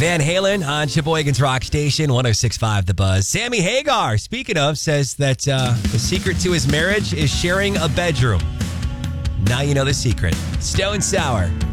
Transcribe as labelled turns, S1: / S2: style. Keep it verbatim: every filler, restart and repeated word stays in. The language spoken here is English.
S1: Van Halen on Sheboygan's Rock Station, one oh six point five The Buzz. Sammy Hagar, speaking of, says that uh, the secret to his marriage is sharing a bedroom. Now you know the secret. Stone Sour.